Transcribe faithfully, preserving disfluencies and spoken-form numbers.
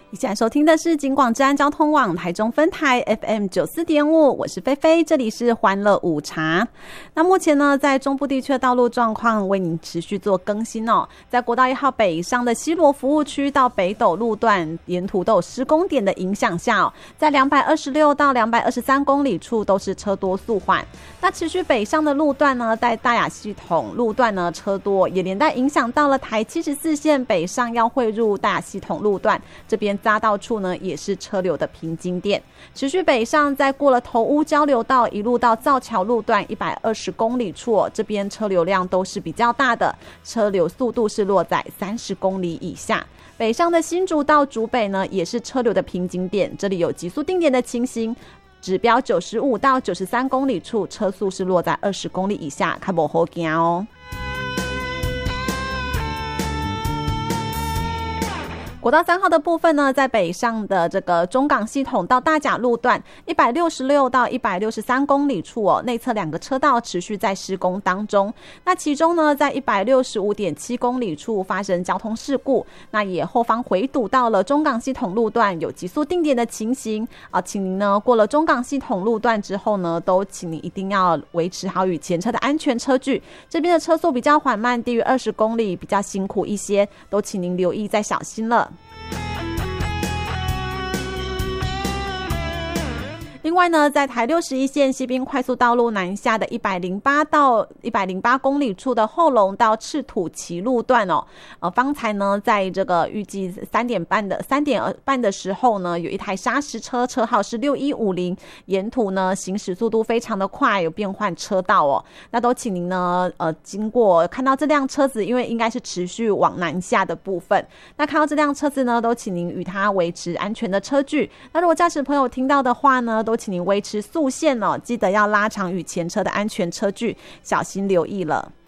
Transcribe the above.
你现在收听的是警广治安交通网台中分台 F M 九十四点五， 我是菲菲，这里是欢乐午茶。那目前呢，在中部地区的道路状况为您持续做更新哦。在国道一号北上的西螺服务区到北斗路段，沿途都有施工点的影响下哦，在两百二十六到两百二十三公里处都是车多速缓。那持续北上的路段呢，在大雅系统路段呢车多，也连带影响到了台七十四线北上要汇入大雅系统路段，这边匝道处呢也是车流的瓶颈点。持续北上，在过了头屋交流道一路到造桥路段一百二十公里处、哦、这边车流量都是比较大的，车流速度是落在三十公里以下。北上的新竹到竹北呢也是车流的瓶颈点，这里有急速定点的情形，指标九十五到九十三公里处车速是落在二十公里以下，较不好行哦。国道三号的部分呢，在北上的这个中港系统到大甲路段一百六十六到一百六十三公里处哦，内侧两个车道持续在施工当中。那其中呢，在一百六十五点七公里处发生交通事故，那也后方回堵到了中港系统路段，有急速定点的情形啊，请您呢过了中港系统路段之后呢，都请您一定要维持好与前车的安全车距。这边的车速比较缓慢，低于二十公里，比较辛苦一些，都请您留意再小心了。另外呢，在台六十一线西滨快速道路南下的一百零八到一百零八公里处的后龙到赤土崎路段哦，呃，方才呢，在这个预计三点半的三点半的时候呢，有一台砂石车，车号是六一五零，沿途呢行驶速度非常的快，有变换车道哦。那都请您呢，呃，经过看到这辆车子，因为应该是持续往南下的部分，那看到这辆车子呢，都请您与它维持安全的车距。那如果驾驶朋友听到的话呢，都请您维持速限哦，记得要拉长与前车的安全车距，小心留意了。